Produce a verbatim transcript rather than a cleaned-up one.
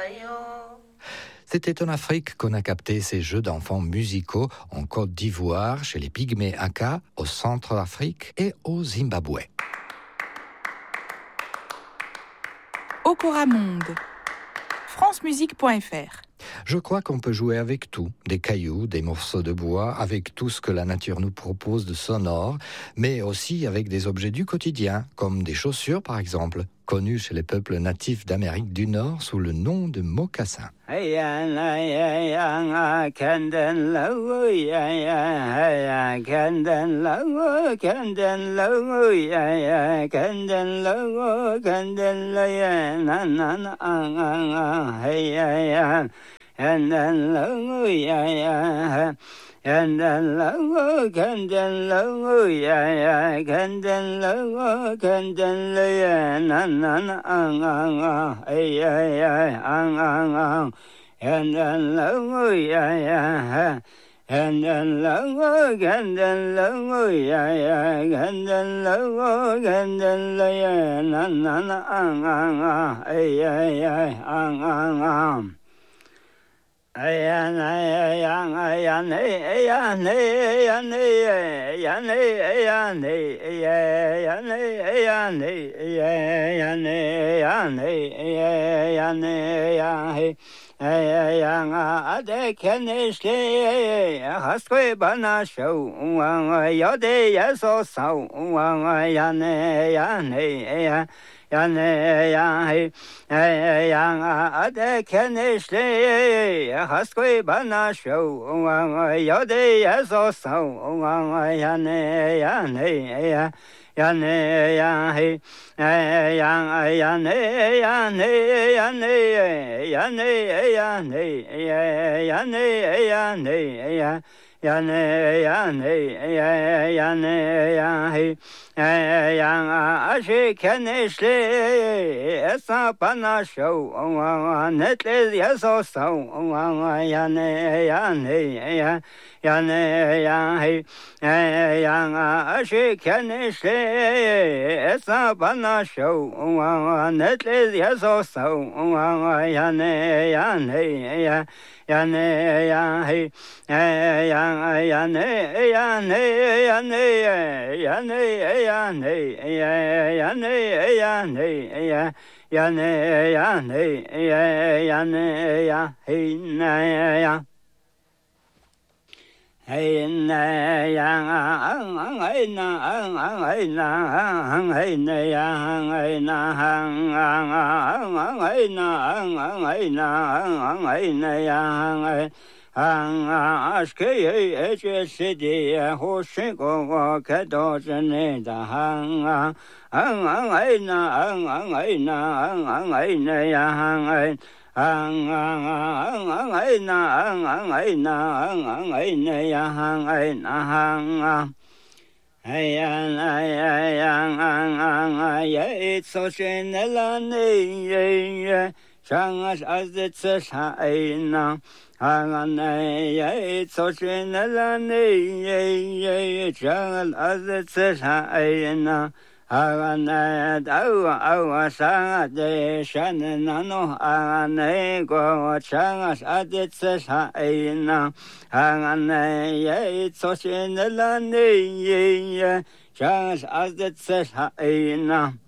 C'était en Afrique qu'on a capté ces jeux d'enfants musicaux en Côte d'Ivoire, chez les Pygmées Aka, au centre d'Afrique et au Zimbabwe. Okora Monde, francemusique point f r. Je crois qu'on peut jouer avec tout, des cailloux, des morceaux de bois, avec tout ce que la nature nous propose de sonore, mais aussi avec des objets du quotidien, comme des chaussures par exemple, connues chez les peuples natifs d'Amérique du Nord sous le nom de mocassins. And then low, yeah, yeah. And then low, and then low, yeah, yeah. And then low, and then low, yeah, na na na, ang ang ang, ay ay ay, ang ang ang. And then low, yeah, yeah. And then low, and then low, yeah, yeah. And then low, and then low, yeah, na na na, ang ang ang, ay ay ay, ang ang ang. Ayan ayan ayan ayan ayan ayan ayan ayan ayan ayan ayan ayan adekenesle haskwe bana show yode yaso sau ayan ayan ayan Yane yang he yang ade kenesle haskwe bana show yode yaso so yane yane yane yang he yang yane yane yane yane yane yane yane Yane yane yane yane yang aşe kenesle esa bana show netle yaso so yane yane yane yane yang aşe kenesle esa bana show netle yaso so yane yane yane yane yang yane yane yane yane yane yane yane yane yane yane yane Hey na yang ang ay na ang ang ay na ang ay na yang ay na ang ang ang ay na ang ang ay na ang ang ay na yang ay ang aşkı eçesidi hoşu go kedojene da ang ang ang ay na ang ang ay na ang ang ay na yang ay ang ang ang ang ay na ang ang ay na ang ang ay na yang ay na ang ayan ayan ang ang ay so shenelane changas azetse shaina ang ay so shenelane changas azetse shaina Agane dawa awa sanga de shane nano agane go changas adetse sa ina agane ye tsoshine lane ye changas adetse sa ina